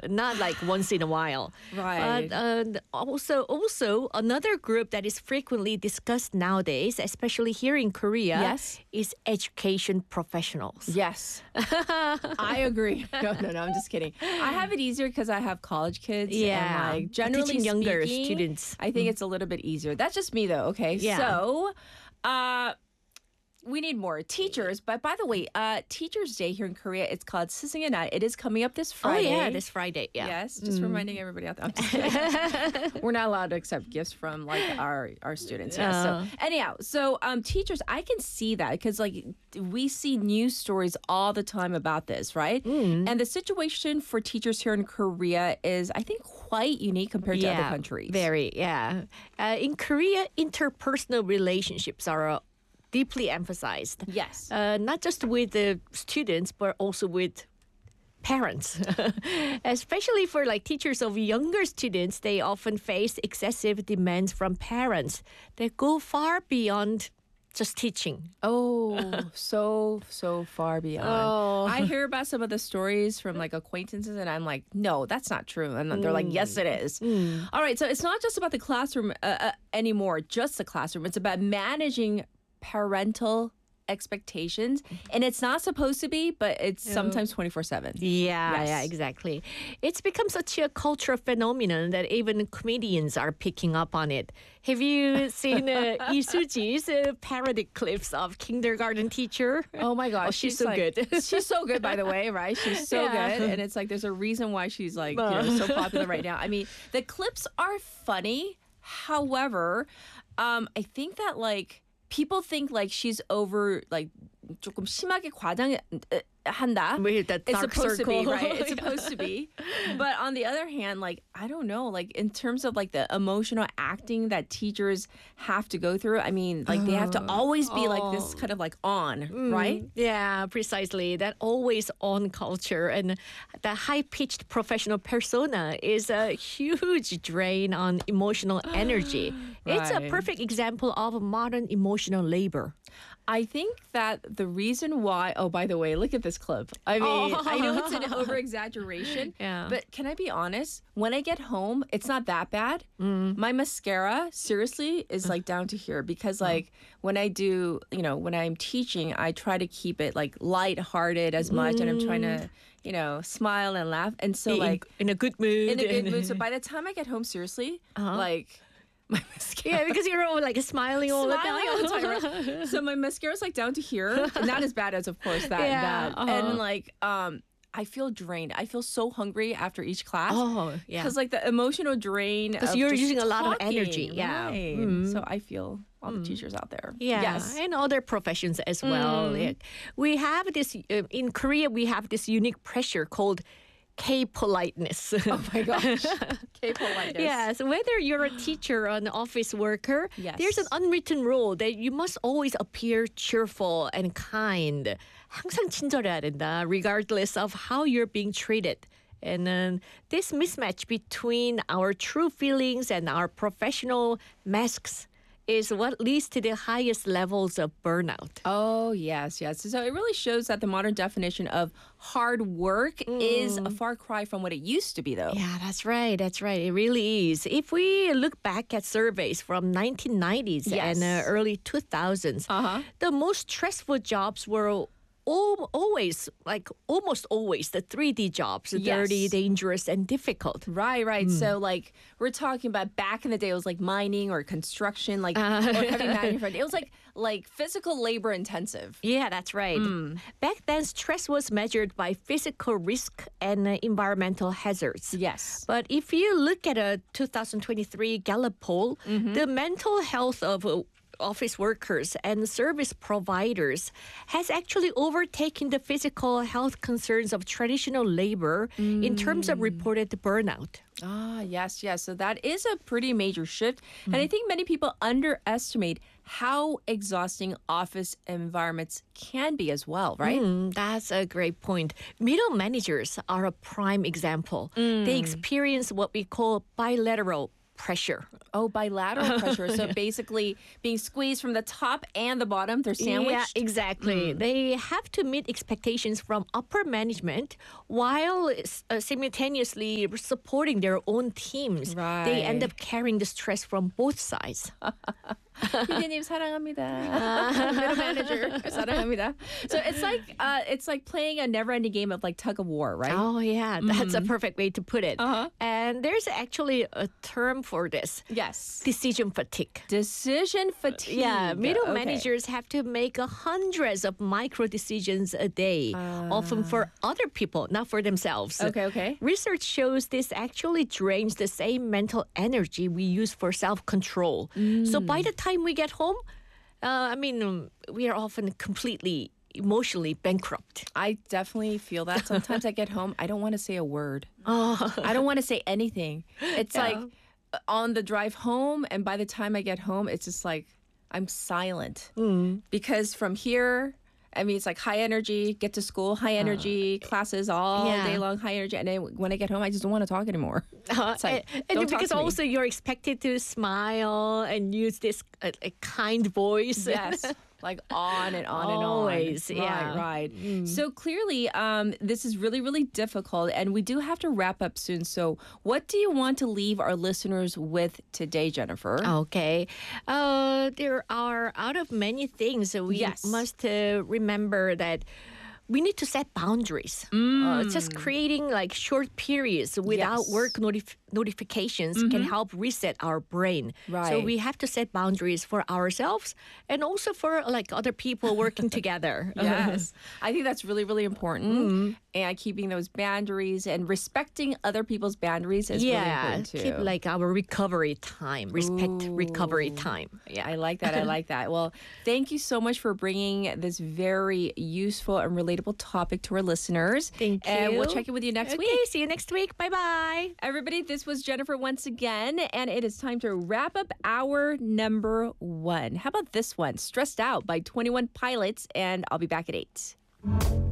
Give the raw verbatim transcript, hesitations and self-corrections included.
not like once in a while. Right. But uh, also, also another group that is frequently discussed nowadays, especially here in Korea, Yes. is education professionals. Yes. I agree. No, no, no, I'm just kidding. I have it easier because I have college kids. Yeah. And like generally Teaching younger speaking, students. I think it's a little bit easier. That's just me though, okay? Yeah. So, uh, we need more teachers. But by the way, uh, Teachers' Day here in Korea, it's called 스승의 날. It is coming up this Friday. Oh, yeah, this Friday. Yeah. Yes, just reminding everybody out there. I'm just kidding. We're not allowed to accept gifts from like our our students. Yeah. Uh. So anyhow, so um, teachers, I can see that because like we see news stories all the time about this, right? And the situation for teachers here in Korea is, I think, quite unique compared to other countries. Very, yeah. Uh, in Korea, interpersonal relationships are uh, deeply emphasized. Yes. Uh, not just with the students, but also with parents. Especially for like teachers of younger students, they often face excessive demands from parents that go far beyond just teaching. Oh, so, so far beyond. Oh. I hear about some of the stories from like acquaintances and I'm like, no, that's not true. And they're like, yes, it is. All right. So it's not just about the classroom uh, uh, anymore, just the classroom. It's about managing parental expectations. And it's not supposed to be, but it's sometimes twenty-four seven. Yeah, Yes. yeah, exactly. It's become such a cultural phenomenon that even comedians are picking up on it. Have you seen uh, Lee Soo-ji's uh, parody clips of kindergarten teacher? Oh my gosh, Oh, she's so like- good. she's so good, by the way, right? She's so Yeah. good, and it's like there's a reason why she's like you know, so popular right now. I mean, the clips are funny. However, um, I think that like people think like she's over like 조금 심하게 과장한다. With that It's dark supposed circle. to be, right? It's supposed to be. But on the other hand, like, I don't know, like in terms of like the emotional acting that teachers have to go through, I mean, like they have to always be like this kind of like on, right? Yeah, precisely. That always on culture and the high pitched professional persona is a huge drain on emotional energy. It's a Right. perfect example of modern emotional labor. I think that the reason why, oh, by the way, look at this clip. I mean, I know it's an over exaggeration, Yeah. but can I be honest? When I get home, it's not that bad. My mascara, seriously, is like down to here because, like, when I do, you know, when I'm teaching, I try to keep it like lighthearted as much, and I'm trying to, you know, smile and laugh. And so, In- like, in a good mood. in a good and- mood. So by the time I get home, seriously, like, my mascara. Yeah, because you're all like smiling all Smiling the all time. the time. Right? So my mascara's like down to here. Not as bad as, of course, that. Yeah, that. uh-huh. And like, um, I feel drained. I feel so hungry after each class. Oh, yeah. Because like the emotional drain. Because of you're just using a lot of talking, energy, yeah. right. Mm. So I feel all the teachers out there. Yeah, Yes. and other professions as well. Mm. Yeah. We have this uh, in Korea. We have this unique pressure called K politeness. Oh my gosh. K politeness. Yes, whether you're a teacher or an office worker, Yes. there's an unwritten rule that you must always appear cheerful and kind. 항상 친절해야 된다, regardless of how you're being treated. And um, this mismatch between our true feelings and our professional masks is what leads to the highest levels of burnout. Oh, yes, yes. So it really shows that the modern definition of hard work is a far cry from what it used to be, though. Yeah, that's right. That's right. It really is. If we look back at surveys from nineteen nineties Yes. and uh, early two thousands, Uh-huh. the most stressful jobs were al- always, like almost always, the three D jobs, dirty, Yes. dangerous, and difficult. Right, right. So, like, we're talking about back in the day, it was like mining or construction, like, or heavy manufacturing. It was like, like physical labor intensive. Yeah, that's right. Back then, stress was measured by physical risk and uh, environmental hazards. Yes. But if you look at a two thousand twenty-three Gallup poll, the mental health of uh, office workers and service providers has actually overtaken the physical health concerns of traditional labor in terms of reported burnout. Ah, yes, yes. So that is a pretty major shift. And I think many people underestimate how exhausting office environments can be as well, right? Mm, that's a great point. Middle managers are a prime example. They experience what we call bilateral pressure. Oh, bilateral pressure. So basically being squeezed from the top and the bottom. They're sandwiched. Yeah, exactly. They have to meet expectations from upper management while uh, simultaneously supporting their own teams. They end Right. up carrying the stress from both sides. 피디님 사랑합니다. Middle manager 사랑합니다. So it's like uh, it's like playing a never-ending game of like tug of war, right? Oh, yeah, that's a perfect way to put it. Uh-huh. And there's actually a term for this. Yes. Decision fatigue. Decision fatigue. Yeah, middle Okay. managers have to make uh, hundreds of micro decisions a day, often for other people, not for themselves. Okay, okay. Research shows this actually drains the same mental energy we use for self-control. So by the time we get home, uh, I mean, um, we are often completely emotionally bankrupt. I definitely feel that. Sometimes I get home, I don't want to say a word. Oh, I don't want to say anything. It's Yeah. like uh, on the drive home, and by the time I get home, it's just like I'm silent. Because from here, I mean, it's like high energy, get to school, high energy, classes all yeah. day long, high energy. And then when I get home, I just don't want to talk anymore. Uh, It's like, and, and don't talk because to me. also you're expected to smile and use this uh, uh, kind voice. Yes. Like on and on and on. Always, yeah. Right, right. So clearly, um, this is really, really difficult, and we do have to wrap up soon. So, what do you want to leave our listeners with today, Jennifer? Okay. Uh, there are out of many things that we Yes. must uh, remember that we need to set boundaries. Uh, just creating like short periods without Yes. work notif- notifications can help reset our brain. So Right. we have to set boundaries for ourselves and also for like other people working together. Yes. I think that's really, really important. And keeping those boundaries and respecting other people's boundaries is really yeah, important too. keep like our recovery time. Respect recovery time. Yeah. I like that. I like that. Well, thank you so much for bringing this very useful and relatable topic to our listeners. Thank you. And we'll check in with you next okay, week. see you next week. Bye bye. Everybody, this was Jennifer once again, and it is time to wrap up our number one. How about this one? Stressed Out by twenty-one Pilots, and I'll be back at eight.